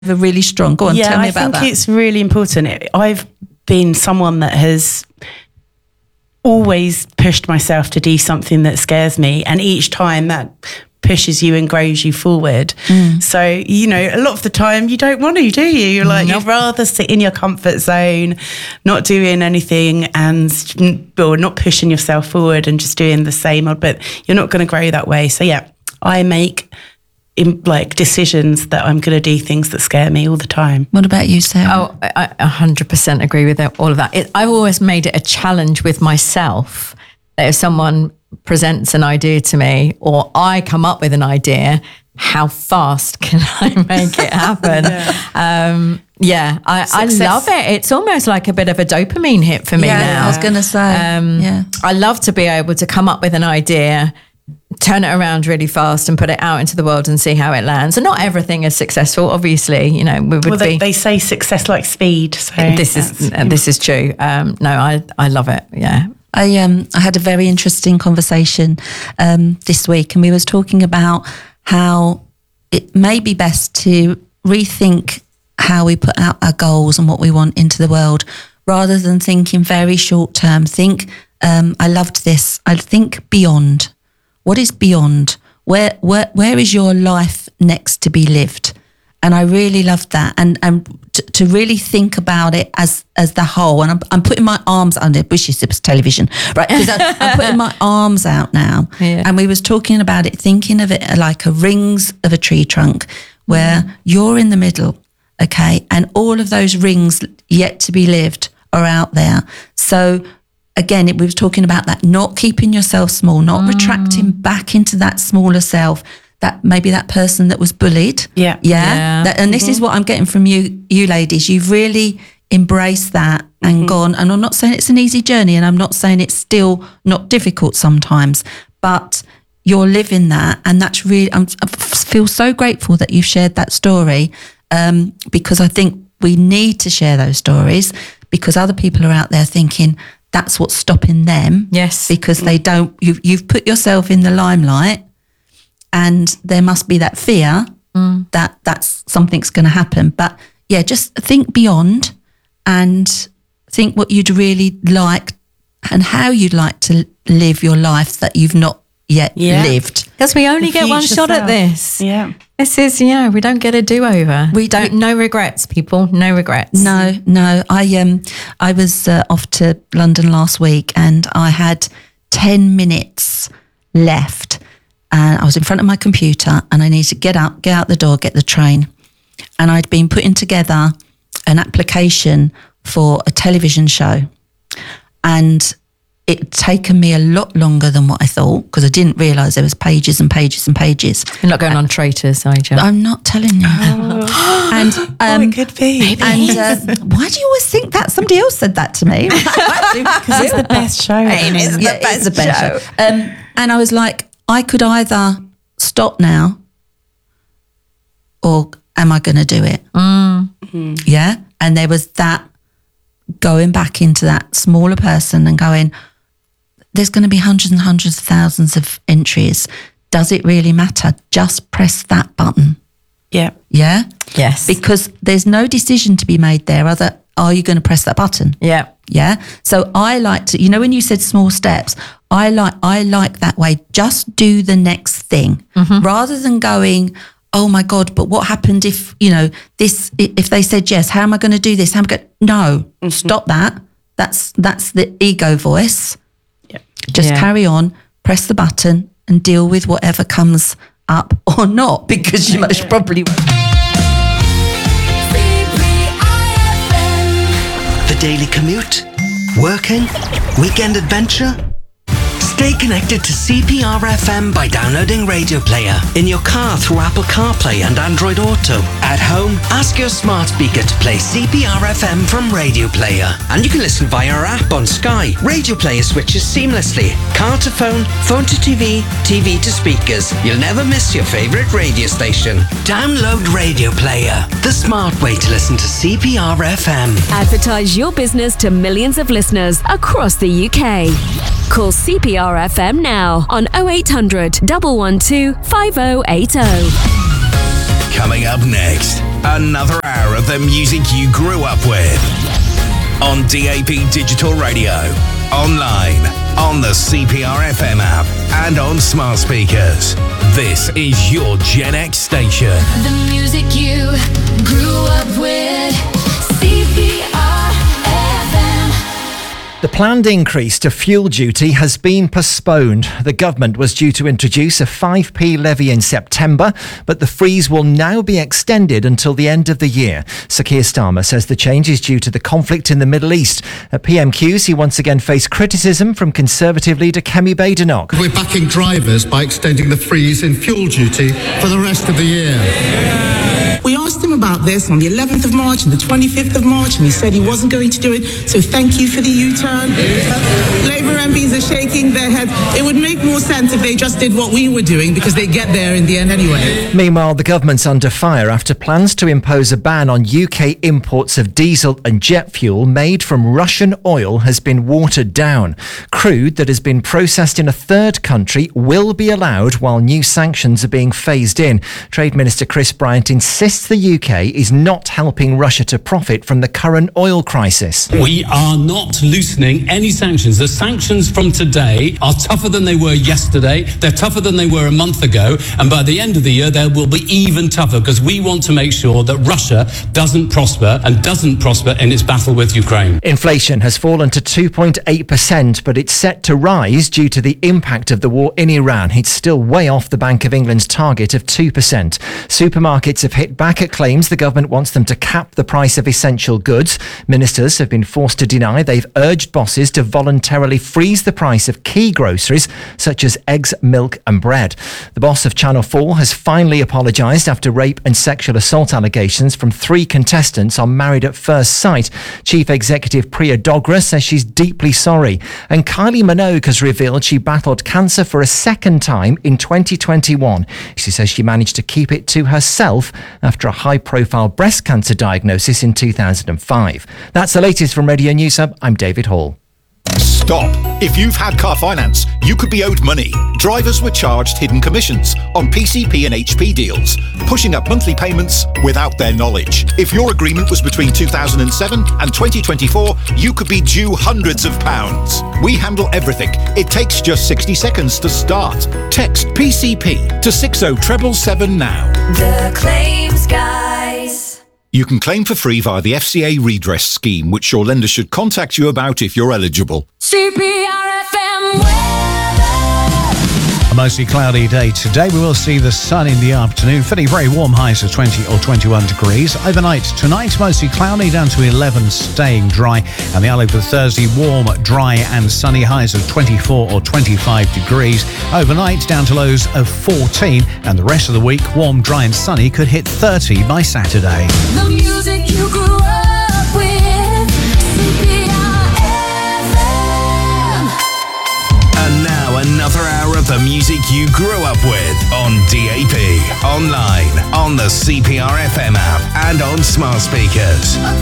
really strong. Go on, tell me about that. I think it's really important. I've been someone that has always pushed myself to do something that scares me, and each time that pushes you and grows you forward. So, you know, a lot of the time you don't want to, do you? You're like, you'd rather sit in your comfort zone, not doing anything or not pushing yourself forward and just doing the same old, but you're not going to grow that way. So yeah, I make decisions that I'm going to do things that scare me all the time. What about you, Sarah? Oh, I 100% agree with all of that. I've always made it a challenge with myself that if someone presents an idea to me or I come up with an idea, how fast can I make it happen? I love it. It's almost like a bit of a dopamine hit for me now. I was going to say, I love to be able to come up with an idea, turn it around really fast and put it out into the world and see how it lands. And not everything is successful, obviously. You know, they say success like speed. So this is true. I love it. Yeah. I had a very interesting conversation this week, and we was talking about how it may be best to rethink how we put out our goals and what we want into the world, rather than thinking very short term. I loved this. I think beyond. What is beyond? Where is your life next to be lived? And I really loved that. And to really think about it as the whole. And I'm putting my arms under, I wish it was television, right? Because I'm putting my arms out now. Yeah. And we was talking about it, thinking of it like a rings of a tree trunk where you're in the middle, okay? And all of those rings yet to be lived are out there. So again, we was talking about that, not keeping yourself small, not retracting back into that smaller self, that maybe that person that was bullied. Yeah. And this is what I'm getting from you ladies. You've really embraced that and gone, and I'm not saying it's an easy journey, and I'm not saying it's still not difficult sometimes, but you're living that. And that's really, I feel so grateful that you've shared that story, because I think we need to share those stories, because other people are out there thinking, that's what's stopping them. Yes. Because they don't, you've put yourself in the limelight, and there must be that fear that something's going to happen. But yeah, just think beyond and think what you'd really like and how you'd like to live your life that you've not yet lived. Because we only get one shot at this. Yeah. This is, we don't get a do-over. No regrets, people. No regrets. No. I was off to London last week, and I had 10 minutes left, and I was in front of my computer, and I needed to get out the door, get the train. And I'd been putting together an application for a television show, and it'd taken me a lot longer than what I thought, because I didn't realise there was pages and pages and pages. You're not going on Traitors, are you? I'm not telling you. And it could be. Maybe. And why do you always think that? Somebody else said that to me. Because it's the best show. It's the best show. And I was like, I could either stop now, or am I going to do it? Yeah. And there was that going back into that smaller person and going, there's going to be hundreds and hundreds of thousands of entries. Does it really matter? Just press that button. Yeah. Yeah? Yes. Because there's no decision to be made there other, are you going to press that button? Yeah. Yeah? So I like to, when you said small steps, I like that way. Just do the next thing rather than going, oh my God, but what happened if, if they said yes, how am I going to do this? No, stop that. That's the ego voice. Yeah. Just carry on, press the button and deal with whatever comes up or not, because you most probably won't. The daily commute? Working? Weekend adventure? Stay connected to CPR FM by downloading Radio Player. In your car through Apple CarPlay and Android Auto. At home, ask your smart speaker to play CPR FM from Radio Player. And you can listen via our app on Sky. Radio Player switches seamlessly. Car to phone, phone to TV, TV to speakers. You'll never miss your favourite radio station. Download Radio Player, the smart way to listen to CPR FM. Advertise your business to millions of listeners across the UK. Call CPR FM now on 0800 112 5080. Coming up next, another hour of the music you grew up with. On DAB Digital Radio, online, on the CPR FM app, and on smart speakers. This is your Gen X station. The music you grew up with. CPR FM. The planned increase to fuel duty has been postponed. The government was due to introduce a 5p levy in September, but the freeze will now be extended until the end of the year. Sir Keir Starmer says the change is due to the conflict in the Middle East. At PMQs, he once again faced criticism from Conservative leader Kemi Badenoch. We're backing drivers by extending the freeze in fuel duty for the rest of the year. We asked him about this on the 11th of March and the 25th of March, and he said he wasn't going to do it. So thank you for the U-turn. Labour MPs are shaking their heads. It would make more sense if they just did what we were doing, because they get there in the end anyway. Meanwhile, the government's under fire after plans to impose a ban on UK imports of diesel and jet fuel made from Russian oil has been watered down. Crude that has been processed in a third country will be allowed while new sanctions are being phased in. Trade Minister Chris Bryant insists the UK is not helping Russia to profit from the current oil crisis. We are not loosening any sanctions. The sanctions from today are tougher than they were yesterday. They're tougher than they were a month ago. And by the end of the year, they will be even tougher, because we want to make sure that Russia doesn't prosper in its battle with Ukraine. Inflation has fallen to 2.8%, but it's set to rise due to the impact of the war in Iran. It's still way off the Bank of England's target of 2%. Supermarkets have hit back at claims the government wants them to cap the price of essential goods. Ministers have been forced to deny they've urged bosses to voluntarily freeze the price of key groceries such as eggs, milk and bread. The boss of Channel 4 has finally apologised after rape and sexual assault allegations from 3 contestants on Married at First Sight. Chief Executive Priya Dogra says she's deeply sorry. And Kylie Minogue has revealed she battled cancer for a second time in 2021. She says she managed to keep it to herself after a high-profile breast cancer diagnosis in 2005. That's the latest from Radio News Hub. I'm David Hall. Stop. If you've had car finance, you could be owed money. Drivers were charged hidden commissions on PCP and HP deals, pushing up monthly payments without their knowledge. If your agreement was between 2007 and 2024, you could be due hundreds of pounds. We handle everything. It takes just 60 seconds to start. Text PCP to 60777 now. The Claims Guys. You can claim for free via the FCA redress scheme, which your lender should contact you about if you're eligible. CPR FM weather. A mostly cloudy day today. We will see the sun in the afternoon. Feeling very warm, highs of 20 or 21 degrees. Overnight tonight, mostly cloudy, down to 11, staying dry. And the outlook for Thursday, warm, dry and sunny, highs of 24 or 25 degrees. Overnight, down to lows of 14. And the rest of the week, warm, dry and sunny, could hit 30 by Saturday. The music you grew up with. CPR FM. And now another hour of the music you grew up with on DAB, online, on the CPR FM app and on smart speakers.